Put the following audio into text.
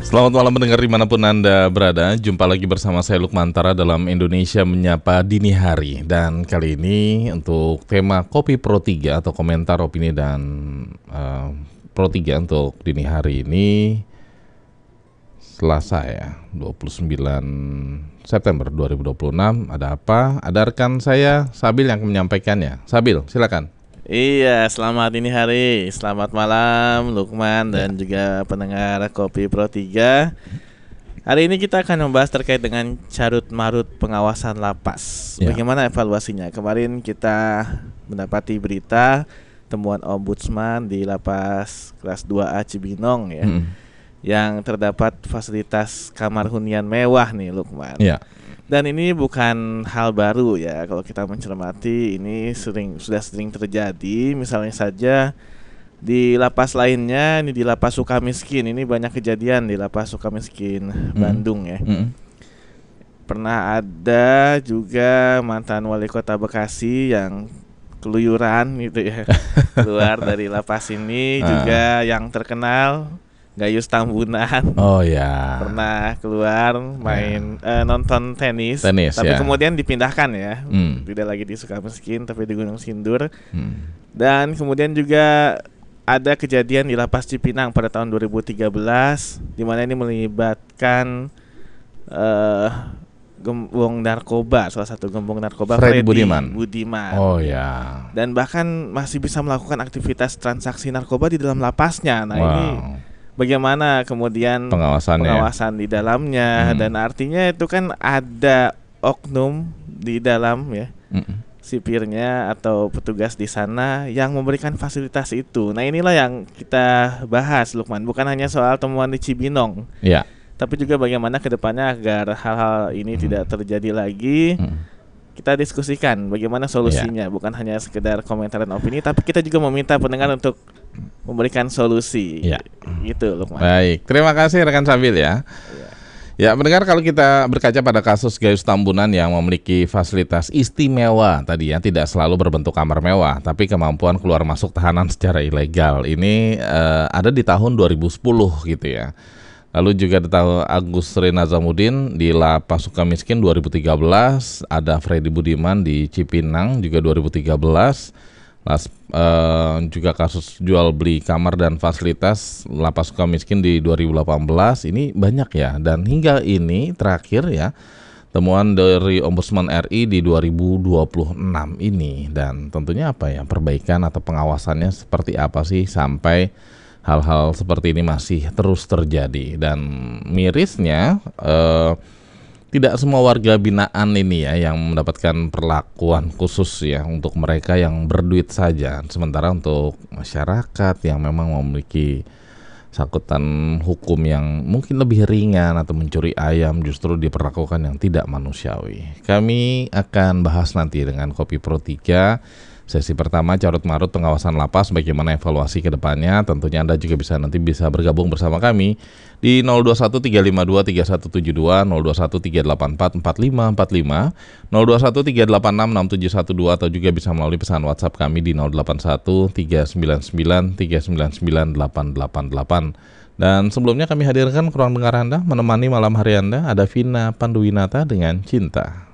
Selamat malam pendengar dimanapun Anda berada. Jumpa lagi bersama saya Lukman Tara dalam Indonesia Menyapa Dini Hari. Dan kali ini untuk tema Kopi Pro 3 atau komentar opini dan Pro 3 untuk dini hari ini Selasa ya, 29 September 2026. Ada apa? Ada rekan saya Sabil yang menyampaikannya. Sabil, silakan. Iya, selamat dini hari, selamat malam Lukman dan juga pendengar Kopi Pro 3. Hari ini kita akan membahas terkait dengan carut marut pengawasan lapas. Bagaimana evaluasinya? Kemarin kita mendapati berita temuan ombudsman di lapas kelas 2A Cibinong ya, yang terdapat fasilitas kamar hunian mewah nih Lukman. Dan ini bukan hal baru ya, kalau kita mencermati ini sudah sering terjadi. Misalnya saja di lapas lainnya, ini di lapas Sukamiskin, ini banyak kejadian di lapas Sukamiskin Bandung ya. Pernah ada juga mantan wali kota Bekasi yang keluyuran gitu ya, keluar dari lapas ini. Juga yang terkenal Gayus Tambunan. Oh ya. Pernah keluar main nonton tenis tapi kemudian dipindahkan ya. Tidak lagi di Sukamiskin tapi di Gunung Sindur. Dan kemudian juga ada kejadian di Lapas Cipinang pada tahun 2013 di mana ini melibatkan gembong narkoba, salah satu gembong narkoba Freddy Budiman. Oh ya. Dan bahkan masih bisa melakukan aktivitas transaksi narkoba di dalam lapasnya. Nah, ini bagaimana kemudian pengawasan di dalamnya. Dan artinya itu kan ada oknum di dalam ya, sipirnya atau petugas di sana yang memberikan fasilitas itu. Nah, inilah yang kita bahas Lukman, bukan hanya soal temuan di Cibinong tapi juga bagaimana kedepannya agar hal-hal ini tidak terjadi lagi. Kita diskusikan bagaimana solusinya, bukan hanya sekedar komentar dan opini, tapi kita juga meminta pendengar untuk memberikan solusi. Gitu, Lukman. Baik, terima kasih rekan Sabil ya. Ya, mendengar, kalau kita berkaca pada kasus Gayus Tambunan yang memiliki fasilitas istimewa tadi ya, tidak selalu berbentuk kamar mewah, tapi kemampuan keluar masuk tahanan secara ilegal. Ini ada di tahun 2010 gitu ya. Lalu juga ada Agus Nazamuddin di Lapas Sukamiskin 2013, ada Freddy Budiman di Cipinang juga 2013. Juga kasus jual beli kamar dan fasilitas Lapas Sukamiskin di 2018. Ini banyak ya, dan hingga ini terakhir ya, temuan dari Ombudsman RI di 2026 ini. Dan tentunya apa ya, perbaikan atau pengawasannya seperti apa sih sampai hal-hal seperti ini masih terus terjadi. Dan mirisnya tidak semua warga binaan ini ya yang mendapatkan perlakuan khusus ya, untuk mereka yang berduit saja. Sementara untuk masyarakat yang memang memiliki sakutan hukum yang mungkin lebih ringan atau mencuri ayam justru diperlakukan yang tidak manusiawi. Kami akan bahas nanti dengan Kopi Pro 3. Sesi pertama carut marut pengawasan lapas, bagaimana evaluasi ke depannya. Tentunya Anda juga bisa bergabung bersama kami di 0213523172, 0213844545, 0213866712, atau juga bisa melalui pesan WhatsApp kami di 081399399888. Dan sebelumnya kami hadirkan ke ruang dengar Anda, menemani malam hari Anda ada Vina Panduwinata dengan Cinta.